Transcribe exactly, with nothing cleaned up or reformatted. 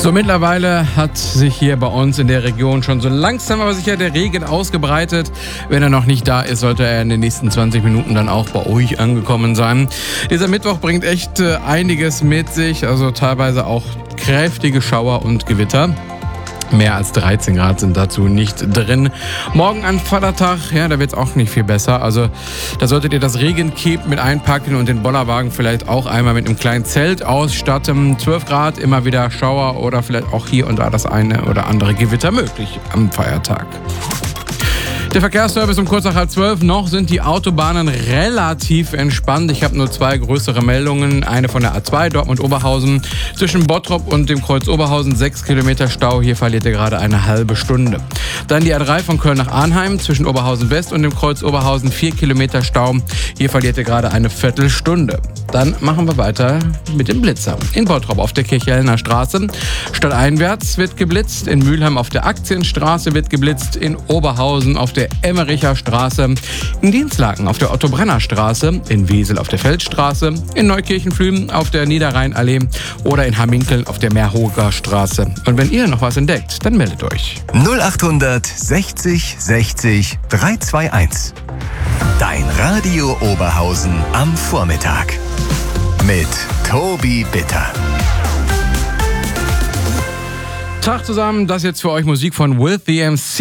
So, mittlerweile hat sich hier bei uns in der Region schon so langsam aber sicher der Regen ausgebreitet. Wenn er noch nicht da ist, sollte er in den nächsten zwanzig Minuten dann auch bei euch angekommen sein. Dieser Mittwoch bringt echt äh, einiges mit sich, also teilweise auch kräftige Schauer und Gewitter. Mehr als dreizehn Grad sind dazu nicht drin. Morgen an Vatertag, ja, da wird es auch nicht viel besser. Also da solltet ihr das Regencape mit einpacken und den Bollerwagen vielleicht auch einmal mit einem kleinen Zelt ausstatten. zwölf Grad, immer wieder Schauer oder vielleicht auch hier und da das eine oder andere Gewitter möglich am Feiertag. Der Verkehrsservice um kurz nach halb zwölf. Noch sind die Autobahnen relativ entspannt. Ich habe nur zwei größere Meldungen. Eine von der A zwei Dortmund-Oberhausen. Zwischen Bottrop und dem Kreuz Oberhausen sechs Kilometer Stau. Hier verliert ihr gerade eine halbe Stunde. Dann die A drei von Köln nach Arnheim. Zwischen Oberhausen West und dem Kreuz Oberhausen vier Kilometer Stau. Hier verliert ihr gerade eine Viertelstunde. Dann machen wir weiter mit dem Blitzer. In Bottrop auf der Kirchhellner Straße. Stadteinwärts wird geblitzt. In Mülheim auf der Aktienstraße wird geblitzt. In Oberhausen auf der Emmericher Straße. In Dienstlaken auf der Otto-Brenner-Straße. In Wesel auf der Feldstraße. In Neukirchen-Flühen auf der Niederrheinallee. Oder in Hamminkeln auf der Merhoger Straße. Und wenn ihr noch was entdeckt, dann meldet euch. null acht sechzig sechzig drei zwei eins. Dein Radio Oberhausen am Vormittag. Mit Tobi Bitter. Tag zusammen, das jetzt für euch Musik von With The M C.